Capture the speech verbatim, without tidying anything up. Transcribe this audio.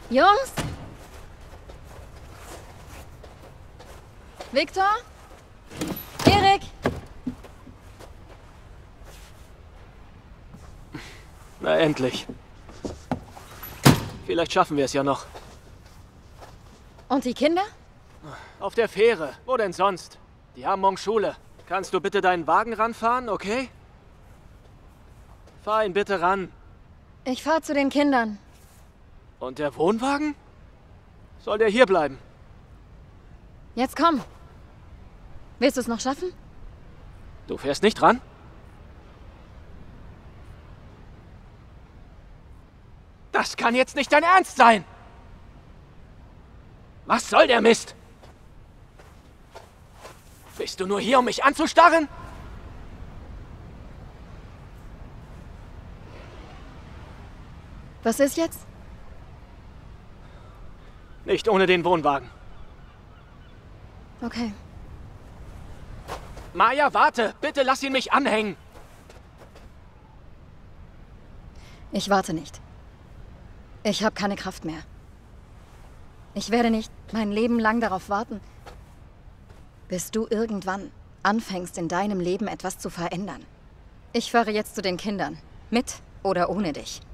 Jungs? Victor? Erik? Na endlich. Vielleicht schaffen wir es ja noch. Und die Kinder? Auf der Fähre. Wo denn sonst? Die haben morgen Schule. Kannst du bitte deinen Wagen ranfahren, okay? Fahr ihn bitte ran. Ich fahr zu den Kindern. Und der Wohnwagen? Soll der hier bleiben? Jetzt komm. Willst du es noch schaffen? Du fährst nicht ran? Das kann jetzt nicht dein Ernst sein! Was soll der Mist? Bist du nur hier, um mich anzustarren? Was ist jetzt? Nicht ohne den Wohnwagen. Okay. Maja, warte! Bitte lass ihn mich anhängen! Ich warte nicht. Ich habe keine Kraft mehr. Ich werde nicht mein Leben lang darauf warten, bis du irgendwann anfängst, in deinem Leben etwas zu verändern. Ich fahre jetzt zu den Kindern. Mit oder ohne dich.